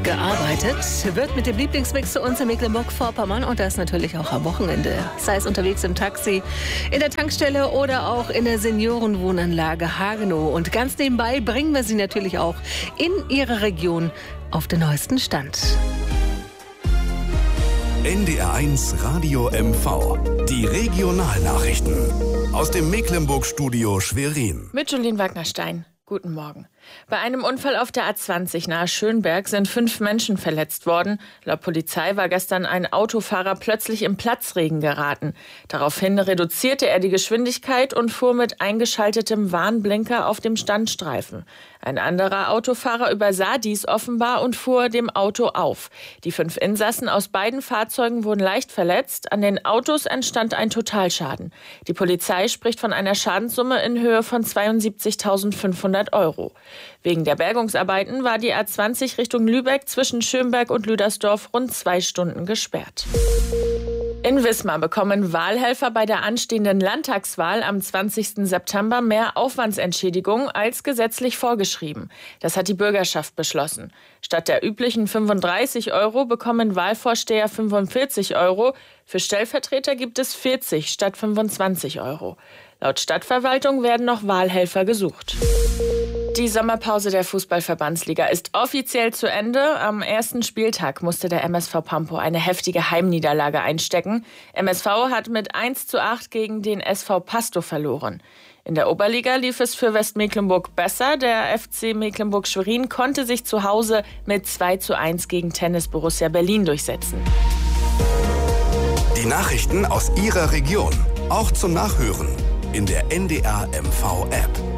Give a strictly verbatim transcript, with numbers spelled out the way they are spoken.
gearbeitet wird mit dem Lieblingsmix zu uns in Mecklenburg-Vorpommern und das natürlich auch am Wochenende. Sei es unterwegs im Taxi, in der Tankstelle oder auch in der Seniorenwohnanlage Hagenow. Und ganz nebenbei bringen wir Sie natürlich auch in Ihre Region auf den neuesten Stand. N D R eins Radio M V. Die Regionalnachrichten aus dem Mecklenburg-Studio Schwerin. Mit Julien Wagnerstein. Guten Morgen. Bei einem Unfall auf der A zwanzig nahe Schönberg sind fünf Menschen verletzt worden. Laut Polizei war gestern ein Autofahrer plötzlich im Platzregen geraten. Daraufhin reduzierte er die Geschwindigkeit und fuhr mit eingeschaltetem Warnblinker auf dem Standstreifen. Ein anderer Autofahrer übersah dies offenbar und fuhr dem Auto auf. Die fünf Insassen aus beiden Fahrzeugen wurden leicht verletzt. An den Autos entstand ein Totalschaden. Die Polizei spricht von einer Schadenssumme in Höhe von zweiundsiebzigtausendfünfhundert Euro. Wegen der Bergungsarbeiten war die A zwanzig Richtung Lübeck zwischen Schönberg und Lüdersdorf rund zwei Stunden gesperrt. In Wismar bekommen Wahlhelfer bei der anstehenden Landtagswahl am zwanzigsten September mehr Aufwandsentschädigung als gesetzlich vorgeschrieben. Das hat die Bürgerschaft beschlossen. Statt der üblichen fünfunddreißig Euro bekommen Wahlvorsteher fünfundvierzig Euro. Für Stellvertreter gibt es vierzig statt fünfundzwanzig Euro. Laut Stadtverwaltung werden noch Wahlhelfer gesucht. Die Sommerpause der Fußballverbandsliga ist offiziell zu Ende. Am ersten Spieltag musste der M S V Pampo eine heftige Heimniederlage einstecken. M S V hat mit eins zu acht gegen den S V Pasto verloren. In der Oberliga lief es für Westmecklenburg besser. Der F C Mecklenburg-Schwerin konnte sich zu Hause mit zwei zu eins gegen Tennis Borussia Berlin durchsetzen. Die Nachrichten aus Ihrer Region, auch zum Nachhören in der N D R M V App.